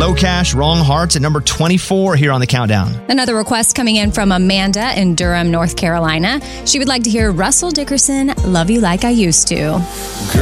Low Cash, Wrong Hearts at number 24 here on the countdown. Another request coming in from Amanda in Durham, North Carolina. She would like to hear Russell Dickerson, Love You Like I Used to.